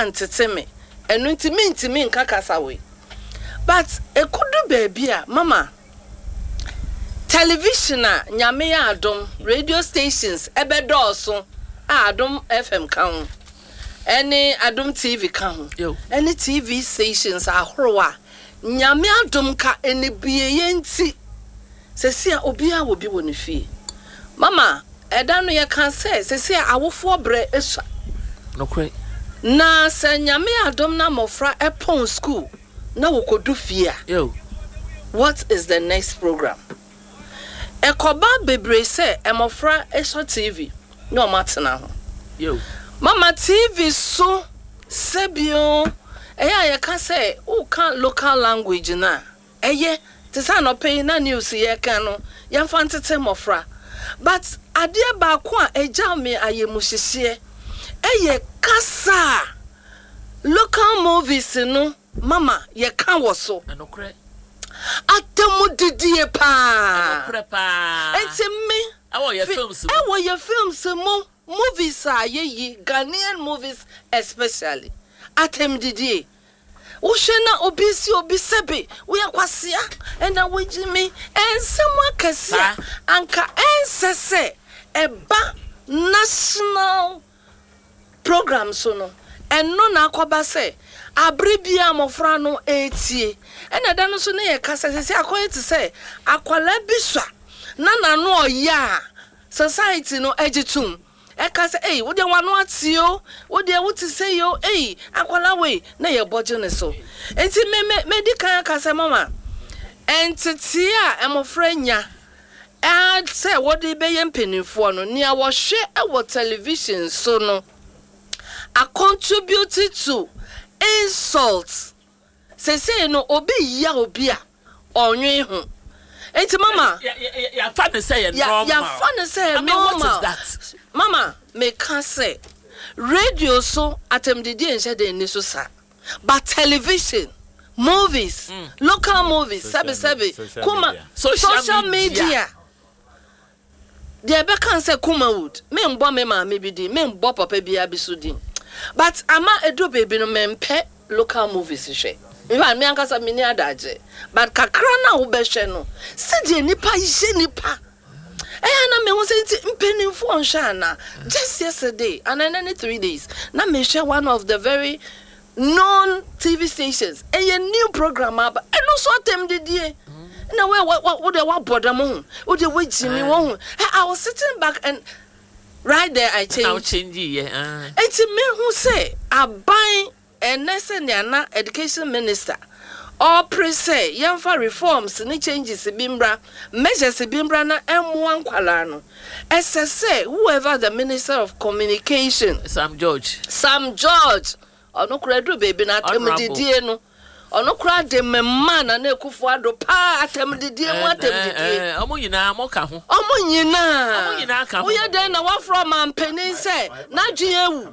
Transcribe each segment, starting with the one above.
can't tell me. And ntimi nka kasa we. But ekodu baby mama television nyame ya adom radio stations ebe dooso adom FM kan any adom TV kan any TV stations ahorowa nyame adom ka eni biye nti sesi a obi a obi woni fie mama eda no ye kan say sesi a awofo bre esua no kwe na se nyame adom na mofra epon school na wokodu fie what is the next program ekoba bebre say emofra esho TV no matena ho mama TV so sebio eya ye ka say o kan local language na eye te say no pay na news ye kan no ye fa ntete mofra but ade ba ko a eja me ayemuhihie eye kasa local movies no mama ye kan wo so enokre atemu didie pa enokre pa enti me awo your films mo movies are ye Ghanaian movies especially atem didie wo hwena obi sebe wo yakwasia ena wo jimi ensemu akasia anka ensese eba national program so no eno na akoba se abribia mofra no etie ena da no so ne ye kasa sese akoye te se akwala biswa na no oya society no egitum ekase wo de wano atio wo de wo te se yo akwala we na ye boje ne so enti me di kan kasa mama entity a emofra nya say what they be mpenifo no nia wo hwe e television so no a contributed to insults say no obi ya obi a onwe hu enti mama ya fan say normal ya fan say normal what is that mama me can say radio so atem didi ense de ni so sa but television movies local movies sabe kuma social media the be can say kuma wood me mbo me ma me bi di me mbo papa bi abisudi but ama edo baby no mempe local movies hwe even me ankasa me ni adaje but kakra na wo be hwe no se de nipa je nipa na me ho se mpenimfo onhwa na just yesterday and then 3 days na me share one of the very known TV stations a new program and also them didie na what they what bother mo what they wait me won I was sitting back and right there I changed now change it's me who say aban na education minister or say yamfa reforms ni changes bimbra measures bimbra na M1 kwala no say whoever the minister of communication Sam George ono kura do baby na atemdidie no ono kura de memma na ekufu ado pa atemdidie mu atemdidie omo nyina mo ka ho omo nyina ka ho wo ye den na wa from ampeni say na dwen ewu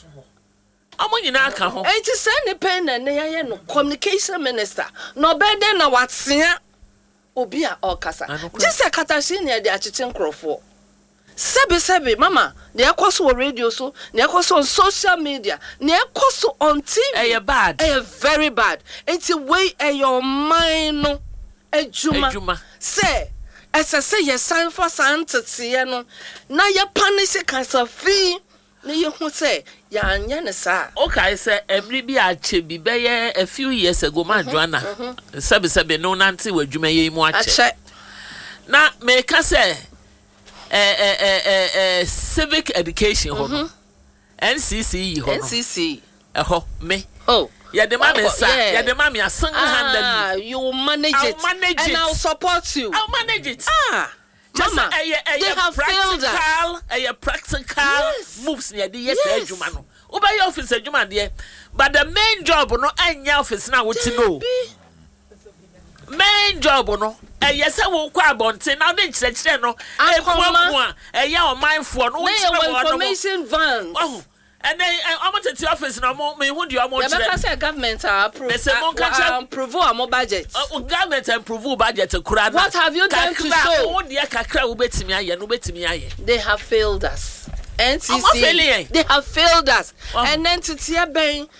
omo nyina ka ho enti say ne pen na ne ye no communication minister no be den na watea obi a okasa jise katashi ne de achiche nkrofo Sebe mama ne ekoso on radio so ne ekoso on social media ne ekoso on TV bad very bad enti way your mind no ejuma say say ye sign for santete no na ye punish cancer fee ne ye hu say ya anya ne sa okay say every bi ache bi be a few years ago ma Joanna sebe no nanti wadwuma ye mu ache na me ka say civic education ho NCC ho NCC me ya the mama say ya the mama single-handedly you manage it and I'll support you. I'll manage it. Just mama, they have failed us. Practical moves near the yes ejuma no. Obey office ejuma there. But the main job no anya office na what you know. Main job no yes I won't kwa bonte now dey chire no e kwa ya o mindful no information van and then I'm at the office no me hu dey am chire government approve our budget government approve budget kura what have you done to show o dey kakra wo betimi aye no betimi aye they have failed us NCC they have failed us and then to tear ben